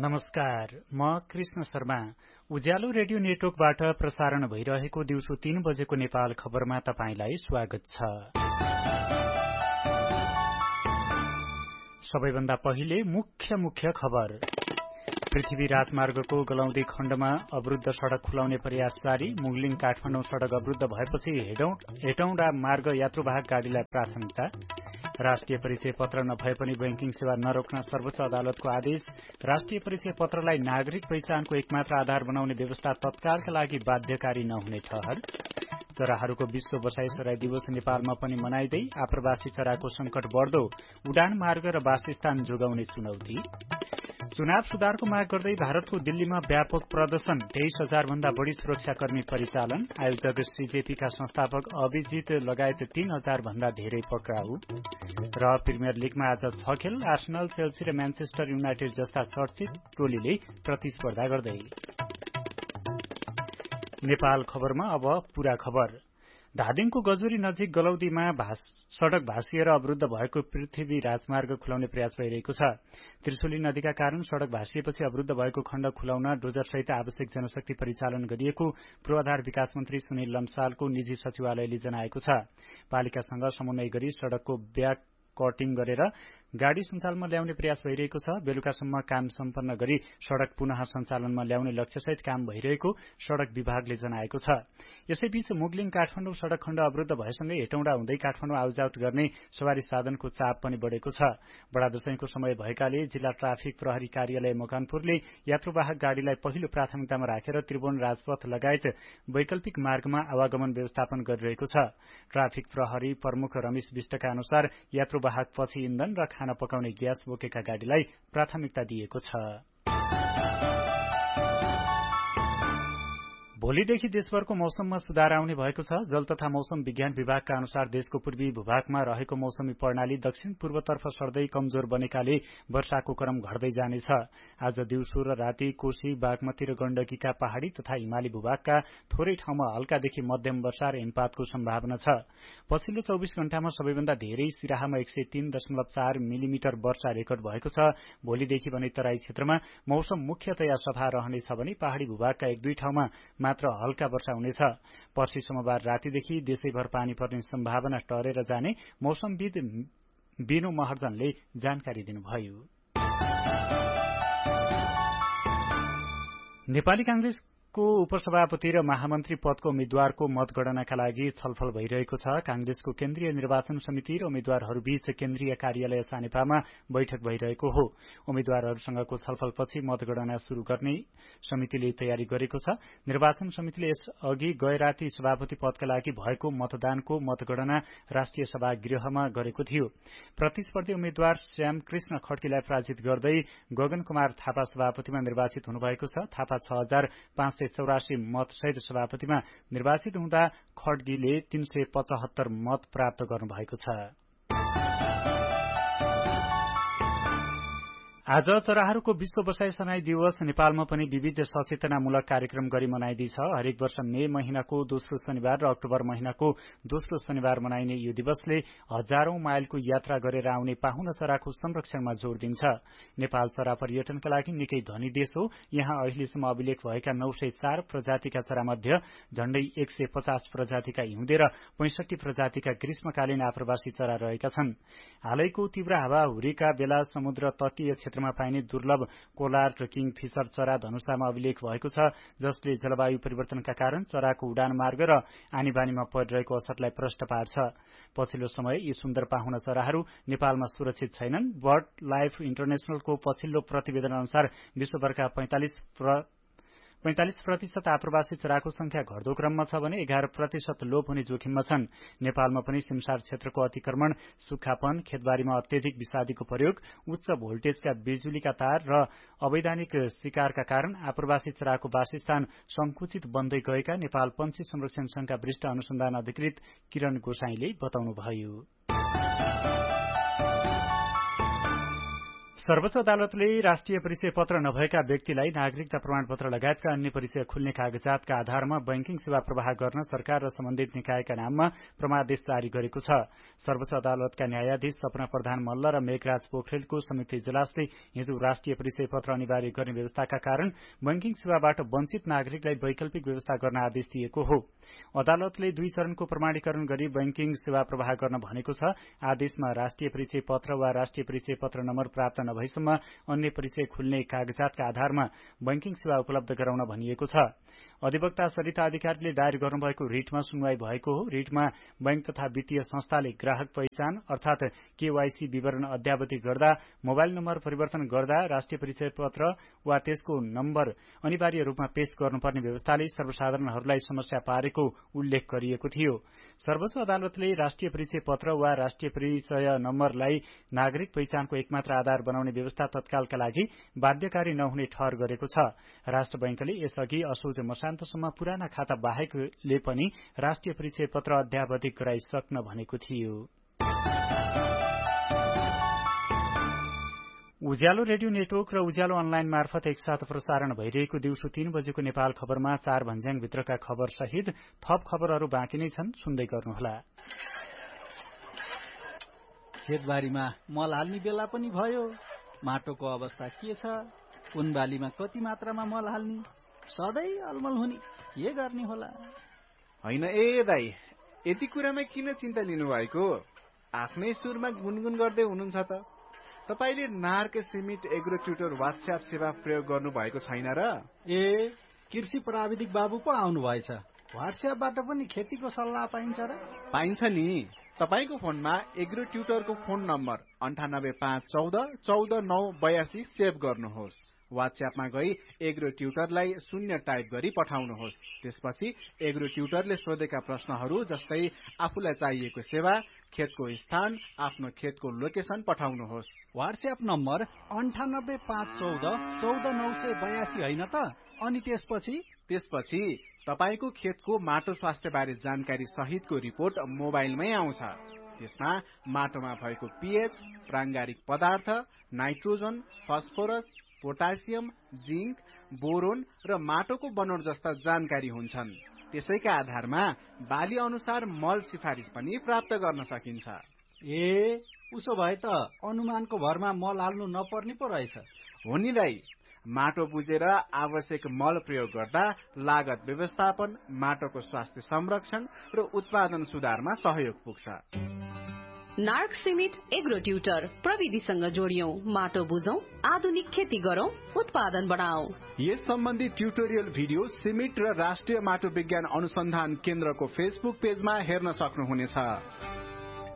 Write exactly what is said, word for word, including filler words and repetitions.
नमस्कार, म कृष्ण शर्मा। उज्यालो रेडियो नेटवर्कबाट प्रसारण भइरहेको दिउँसो तीन बजेको नेपाल खबरमा तपाईंलाई स्वागत छ। सबैभन्दा पहिले मुख्य मुख्य खबर। पृथ्वी राजमार्गको गलौदी खण्डमा अवरुद्ध सड़क खुलाउने प्रयास जारी। मुगलिङ काठमाडौँ सड़क अवरुद्ध भएपछि हेटौँडा मार्ग यात्रुवाहक गाड़ीलाई प्राथमिकता। राष्ट्रिय परिचय पत्र नभए पनि बैंकिङ सेवा नरोक्न सर्वोच्च अदालतको आदेश। राष्ट्रिय परिचय पत्रलाई नागरिक पहिचानको एकमात्र आधार बनाउने व्यवस्था तत्कालका लागि बाध्यकारी नहुने ठहर। चराहरूको विश्व बसाइसराई दिवस नेपालमा पनि मनाइँदै आप्रवासी चराको संकट बढ्दो। उडान मार्ग र वासस्थान जोगाउने चुनौती। चुनाव सुधारको माग गर्दै भारतको दिल्लीमा व्यापक प्रदर्शन। तेइस हजार भन्दा बढ़ी सुरक्षाकर्मी परिचालन। आयोजक सीजेपीका संस्थापक अभिजित लगायत तीन हजार भन्दा धेरै पक्राउ। र प्रिमियर लीगमा आज छ खेल। आर्सेनल, चेल्सी र म्यानचेस्टर युनाइटेड जस्ता चर्चित टोलीले प्रतिस्पर्धा गर्दै। नेपाल खबरमा अब पूरा खबर। धादिङको गजुरी नजिक गलौदीमा भास, सड़क भासिएर अवरुद्ध भएको पृथ्वी राजमार्ग खुलाउने प्रयास भइरहेको छ। त्रिशुली नदीका कारण सड़क भासिएपछि अवरुद्ध भएको खण्ड खुलाउन डोजरसहित आवश्यक जनशक्ति परिचालन गरिएको पूर्वाधार विकास मन्त्री सुनिल लम्सालको निजी सचिवालयले जनाएको छ। पालिकासँग समन्वय गरी सड़कको ब्याक कटिङ गरेर गाड़ी सञ्चालनमा ल्याउने प्रयास भइरहेको छ। बेलुकासम्म काम सम्पन्न गरी सड़क पुनः सञ्चालनमा ल्याउने लक्ष्यसहित काम भइरहेको सड़क विभागले जनाएको छ। यसैबीच मुगलिङ काठमाडौँ सड़क खण्ड अवरुद्ध भएसँगै हेटौँडा हुँदै काठमाडौँ आउजाउट गर्ने सवारी साधनको चाप पनि बढ़ेको छ। बडा दशैंको समय भएकाले जिल्ला ट्राफिक प्रहरी कार्यालय मकनपुरले यात्रुवाहक गाड़ीलाई पहिलो प्राथमिकतामा राखेर त्रिभुवन राजपथ लगायत वैकल्पिक मार्गमा आवागमन व्यवस्थापन गरिरहेको छ। ट्राफिक प्रहरी प्रमुख रमेश विष्टका अनुसार यात्रुवाहक पछि इन्धन र खाना पकाउने ग्यास बोकेका गाड़ीलाई प्राथमिकता दिएको छ। भोलिदेखि देशभरको मौसममा सुधार आउने भएको छ। जल तथा मौसम विज्ञान विभागका अनुसार देशको पूर्वी भूभागमा रहेको मौसमी प्रणाली दक्षिण पूर्वतर्फ सर्दै कमजोर बनेकाले वर्षाको क्रम घट्दै जानेछ। आज दिउँसो र राति कोशी, बागमती र गण्डकीका पहाड़ी तथा हिमाली भूभागका थोरै ठाउँमा हल्कादेखि मध्यम वर्षा र हिमपातको सम्भावना छ। पछिल्लो चौबीस घण्टामा सबैभन्दा धेरै सिराहामा एक सय तीन दशमलव चार मिलिमिटर वर्षा रेकर्ड भएको छ। भोलिदेखि भने तराई क्षेत्रमा मौसम मुख्यतया सफा रहनेछ भने पहाड़ी भूभागका एक दुई ठाउँमा मात्र हल्का वर्षा हुनेछ। पर्सि सोमबार रातिदेखि देशैभर पानी पर्ने सम्भावना टरेर जाने मौसमविद बिनु महर्जनले जानकारी दिनुभयो। नेपाली कांग्रेस को उपसभापति र महामन्त्री पदको उम्मेद्वारको मतगणनाका लागि छलफल भइरहेको छ। कांग्रेसको केन्द्रीय निर्वाचन समिति र उम्मेद्वारहरूबीच केन्द्रीय कार्यालय सानेपामा बैठक भइरहेको हो। उम्मेद्वारहरूसँगको छलफलपछि मतगणना शुरू गर्ने समितिले तयारी गरेको छ। निर्वाचन समितिले यस अघि गए राति सभापति पदका लागि भएको मतदानको मतगणना राष्ट्रिय सभागृहमा गरेको थियो। प्रतिस्पर्धी उम्मेद्वार श्याम कृष्ण खड्कीलाई पराजित गर्दै गगन कुमार थापा सभापतिमा निर्वाचित हुनुभएको छ। थापा छ हजार पाँच सय चौरासी मतसहित सभापतिमा निर्वाचित हुँदा खड्गीले तीन सय पचहत्तर मत प्राप्त गर्नुभएको छ। आज चराहरूको विश्व बसाइसराई दिवस नेपालमा पनि विविध सचेतनामूलक कार्यक्रम गरी मनाइँदैछ। हरेक वर्ष मे महिनाको दोस्रो शनिबार र अक्टोबर महिनाको दोस्रो शनिबार मनाइने यो दिवसले हजारौं माइलको यात्रा गरेर आउने पाहुना चराको संरक्षणमा जोड़ दिन्छ। नेपाल चरा पर्यटनका लागि निकै धनी देश हो। यहाँ अहिलेसम्म अभिलेख भएका नौ सय चार प्रजातिका चरा मध्ये झण्डै एक सय पचास प्रजातिका हिउँदे र पैंसठी प्रजातिका ग्रीष्मकालीन आप्रवासी चरा रहेका छन्। हालैको तीव्र हावाहुरीका बेला समुद्र तटीय क्षेत्रमा पाइने दुर्लभ कोलार र किङ फिशर चरा धनुषामा अभिलेख भएको छ, जसले जलवायु परिवर्तनका कारण चराको उडान मार्ग र आनीबानीमा परिरहेको असरलाई प्रष्ट पार्छ। पछिल्लो समय यी सुन्दर पाहुना चराहरू नेपालमा सुरक्षित छैनन्। बर्ड लाइफ इन्टरनेशनलको पछिल्लो प्रतिवेदन अनुसार विश्वभरका पैंतालिस पैंतालिस प्रतिशत आप्रवासी चराको संख्या घट्दो क्रममा छ भने एघार प्रतिशत लोप हुने जोखिममा छन्। नेपालमा पनि सिमसार क्षेत्रको अतिक्रमण, सुक्खापन, खेतबारीमा अत्यधिक विषादीको प्रयोग, उच्च भोल्टेजका बिजुलीका तार र अवैधानिक शिकारका कारण आप्रवासी चराको वासस्थान संकुचित बन्दै गएका नेपाल पन्छी संरक्षण संघका वरिष्ठ अनुसन्धान अधिकृत किरण गोसाईले बताउनुभयो। सर्वोच्च अदालतले राष्ट्रिय परिचय पत्र नभएका व्यक्तिलाई नागरिकता प्रमाणपत्र लगायतका अन्य परिचय खुल्ने कागजातका आधारमा बैंकिङ सेवा प्रवाह गर्न सरकार र सम्बन्धित निकायका नाममा प्रमादेश जारी गरेको छ। सर्वोच्च अदालतका न्यायाधीश सपना प्रधान मल्ल र मेघराज पोखरेलको संयुक्त इजलासले हिजो राष्ट्रिय परिचय पत्र अनिवार्य गर्ने व्यवस्थाका कारण बैंकिङ सेवाबाट वञ्चित नागरिकलाई वैकल्पिक व्यवस्था गर्न आदेश दिएको हो। अदालतले दुई चरणको प्रमाणीकरण गरी बैंकिङ सेवा प्रवाह गर्न भनेको छ। आदेशमा राष्ट्रिय परिचय पत्र वा राष्ट्रिय परिचय पत्र नम्बर प्राप्त नभएसम्म अन्य परिचय खुल्ने कागजातका आधारमा बैंकिङ सेवा उपलब्ध गराउन भनिएको छ। अधिवक्ता सरिता अधिकारीले दायर गर्नुभएको रिटमा सुनवाई भएको हो। रिटमा बैंक तथा वित्तीय संस्थाले ग्राहक पहिचान अर्थात केवाईसी विवरण अद्यावधि गर्दा, मोबाइल नम्बर परिवर्तन गर्दा राष्ट्रिय परिचय पत्र वा त्यसको नम्बर अनिवार्य रूपमा पेश गर्नुपर्ने व्यवस्थाले सर्वसाधारणहरूलाई समस्या पारेको उल्लेख गरिएको थियो। सर्वोच्च अदालतले राष्ट्रिय परिचय पत्र वा राष्ट्रिय परिचय नम्बरलाई नागरिक पहिचानको एकमात्र आधार बनाउने व्यवस्था तत्कालका लागि बाध्यकारी नहुने ठहर गरेको छ। राष्ट्र बैंकले यसअघि असोज मसान्तसम्म पुराना खाता बाहेकले पनि राष्ट्रिय परिचय पत्र अद्यावधिक गराइसक्न भनेको थियो। उज्यालो रेडियो नेटवर्क र उज्यालो अनलाइन मार्फत एकसाथ प्रसारण भइरहेको दिउँसो तीन बजेको नेपाल खबरमा चार भन्ज्याङ भित्रका खबर सहित थप खबरहरू बाँकी नै छन्, सुन्दै गर्नुहोला। खेतबारीमा मल हाल्ने बेला पनि भयो। माटोको अवस्था के छ? कुन बालीमा कति मात्रामा मल हाल्ने? सधैँ अलमल हुने के गर्ने होला? होइन ए दाई, यति कुरामा किन चिन्ता लिनुभएको? आफ्नै सुरमा गुनगुन गर्दै हुनुहुन्छ त। तपाईले Narke cement agro tutor WhatsApp सेवा प्रयोग गर्नु भएको छैन र? ए कृषि प्राविधिक बाबु पो आउनु भएछ। व्हाट्सएपबाट पनि खेतीको सल्लाह पाइन्छ र? पाइन्छ नि। तपाईको फोनमा एग्रो ट्युटरको फोन नम्बर अन्ठानब्बे पाँच चौध चौध नौ बयासी सेभ गर्नुहोस्। व्हाट्सएपमा गई एग्रो ट्युटरलाई शून्य टाइप गरी पठाउनुहोस्। त्यसपछि एग्रो ट्युटरले सोधेका प्रश्नहरू जस्तै आफूलाई चाहिएको सेवा, खेतको स्थान, आफ्नो खेतको लोकेसन पठाउनुहोस्। व्हाट्सएप नम्बर अन्ठानब्बे पाँच चौध चौध नौ सय बयासी होइन त? अनि त्यसपछि त्यसपछि तपाईको खेतको माटो स्वास्थ्य बारे जानकारी सहितको रिपोर्ट मोबाइलमै आउँछ। त्यसमा माटोमा भएको पीएच, प्राङ्गारिक पदार्थ, nitrogen, phosphorus, potassium, zinc, boron र माटोको बनोट जस्ता जानकारी हुन्छन्। त्यसैका आधारमा बाली अनुसार मल सिफारिस पनि प्राप्त गर्न सकिन्छ। ए उसो भए त अनुमानको भरमा मल हाल्नु नपर्ने पो रहेछ। हो नि दाइ, माटो बुझेर आवश्यक मल प्रयोग गर्दा लागत व्यवस्थापन, माटोको स्वास्थ्य संरक्षण र उत्पादन सुधारमा सहयोग पुग्छ। नार्क सिमिट एग्रो ट्युटर प्रविधिसँग जोडियौं, माटो बुझौं, आधुनिक खेती गरौं, उत्पादन बढाऊ। यस सम्बन्धी ट्युटोरियल भिडियो सिमिट र राष्ट्रिय माटो विज्ञान अनुसन्धान केन्द्रको फेसबुक पेजमा हेर्न सक्नुहुनेछ।